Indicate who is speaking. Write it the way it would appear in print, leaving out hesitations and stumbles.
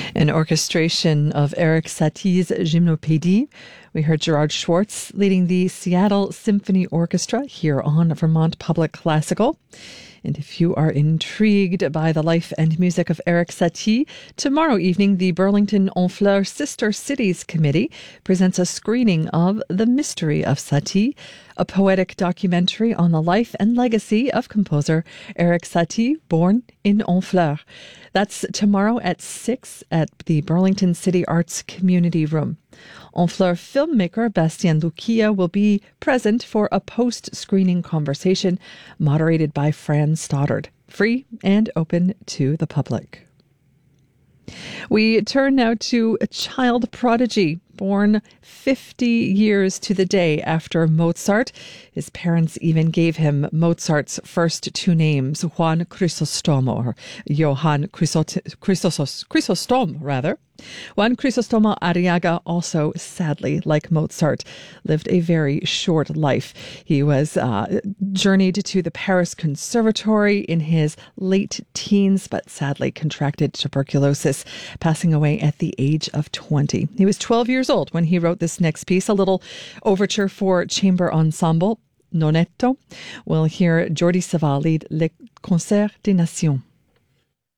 Speaker 1: An orchestration of Erik Satie's Gymnopédie. We heard Gerard Schwartz leading the Seattle Symphony Orchestra here on Vermont Public Classical. And if you are intrigued by the life and music of Erik Satie, tomorrow evening the Burlington Honfleur Sister Cities Committee presents a screening of The Mystery of Satie, a poetic documentary on the life and legacy of composer Erik Satie, born in Honfleur. That's tomorrow at 6 at the Burlington City Arts Community Room. Honfleur filmmaker Bastien Lucia will be present for a post-screening conversation moderated by Fran Stoddard, free and open to the public. We turn now to a child prodigy born 50 years to the day after Mozart. His parents even gave him Mozart's first two names, Juan Crisostomo, or Johann Chrysostom, rather. Juan Crisostomo Arriaga also, sadly, like Mozart, lived a very short life. He was journeyed to the Paris Conservatory in his late teens, but sadly contracted tuberculosis, passing away at the age of 20. He was 12 years old when he wrote this next piece, a little overture for chamber ensemble, Nonetto. We'll hear Jordi Savall lead Le Concert des Nations.